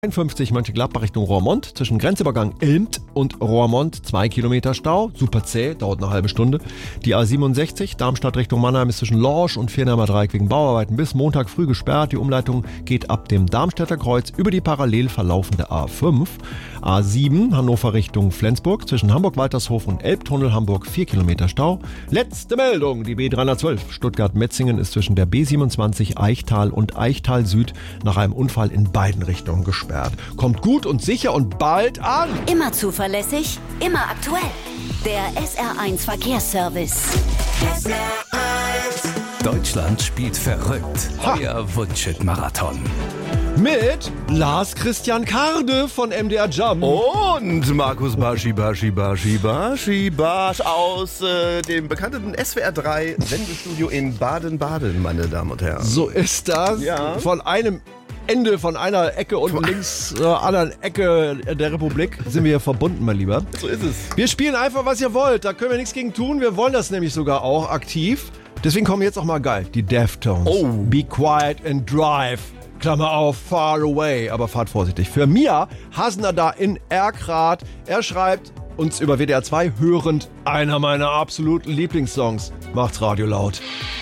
51 Mönchengladbach Richtung Roermond, zwischen Grenzübergang Ilmt und Roermond 2 Kilometer Stau, super zäh, dauert eine halbe Stunde. Die A67 Darmstadt Richtung Mannheim ist zwischen Lorsch und Viernheimer Dreieck wegen Bauarbeiten bis Montag früh gesperrt. Die Umleitung geht ab dem Darmstädter Kreuz über die parallel verlaufende A5. A7 Hannover Richtung Flensburg, zwischen Hamburg-Waltershof und Elbtunnel Hamburg 4 Kilometer Stau. Letzte Meldung, die B312 Stuttgart-Metzingen ist zwischen der B27 Eichtal und Eichtal Süd nach einem Unfall in beiden Richtungen gesperrt. Kommt gut und sicher und bald an. Immer zuverlässig, immer aktuell. Der SR1 Verkehrsservice. SR1. Deutschland spielt verrückt. Euer Wunschhit-Marathon. Mit Lars Christian Karde von MDR Jump. Und Markus Barsch aus dem bekannten SWR 3 Sendestudio in Baden-Baden, meine Damen und Herren. So ist das. Ja. Von einem Ende, von einer Ecke unten links zur anderen Ecke der Republik sind wir hier verbunden, mein Lieber. So ist es. Wir spielen einfach, was ihr wollt. Da können wir nichts gegen tun. Wir wollen das nämlich sogar auch aktiv. Deswegen kommen jetzt auch mal geil. Die Deftones. Oh. Be quiet and drive. Klammer auf, far away. Aber fahrt vorsichtig. Für Mia Hasner da in Erkrath. Er schreibt uns über WDR 2 hörend einer meiner absoluten Lieblingssongs. Macht's Radio laut.